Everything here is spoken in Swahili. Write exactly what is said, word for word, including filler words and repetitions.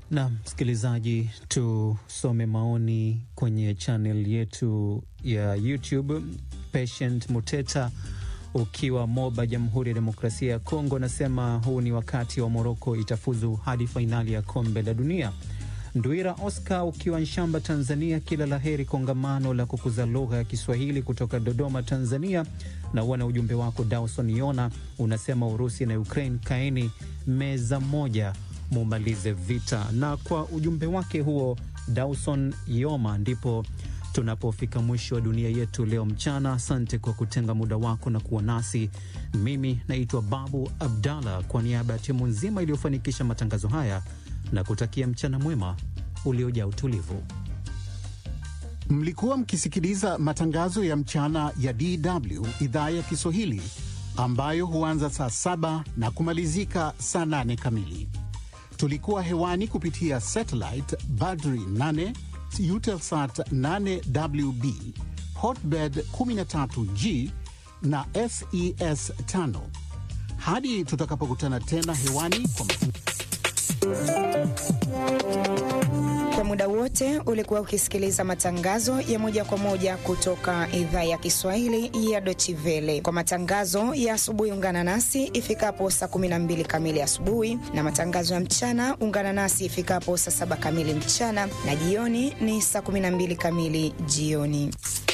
Na msikilizaji, tusome maoni kwenye channel yetu ya YouTube. Patient Muteta ukiwa Moba, Jamhuri ya Demokrasia ya Kongo, nasema huu ni wakati wa Morocco itafuzu hadi fainali ya kombe la dunia. Nduira Oscar ukiwa Nshamba, Tanzania, kila laheri kongamano la kukuza lugha ya Kiswahili kutoka Dodoma, Tanzania. Na wana ujumbe wako Dawson Yona unasema Urusi na Ukraine kaeni meza moja mumalize vita. Na kwa ujumbe wake huo Dawson Yoma ndipo tunapofika mwisho wa dunia yetu leo mchana. Asante kwa kutenga muda wako na kuwa nasi. Mimi naitwa Babu Abdalla kwa niaba ya timu nzima iliyofanikisha matangazo haya na kutakia mchana mwema uliojaa utulivu. Mlikuwa mkisikiliza matangazo ya mchana ya D W idhaa ya Kiswahili ambayo huanza saa saba na kumalizika saa nane kamili. Tulikuwa hewani kupitia satellite Badri nane, Eutelsat nane W B, Hotbird kumi na tatu G na S E S tano. Hadi tutakapokutana tena hewani kwa Kwa muda wote ulikuwa ukisikiliza matangazo ya moja kwa moja kutoka idhaa ya Kiswahili ya Deutsche Welle. Kwa matangazo ya asubuhi ungana nasi ifikapo saa kumi na mbili kamili asubuhi, na matangazo ya mchana ungana nasi ifikapo saa saba kamili mchana, na jioni ni saa kumi na mbili kamili jioni.